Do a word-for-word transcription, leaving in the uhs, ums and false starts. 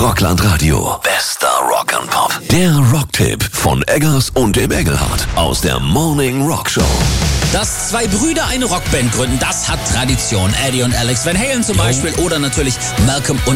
Rockland Radio. Bester Rock and Pop. Der Rocktipp von Eggers und dem Engelhardt aus der Morning Rock Show. Dass zwei Brüder eine Rockband gründen, das hat Tradition. Eddie und Alex Van Halen zum Beispiel oder natürlich Malcolm und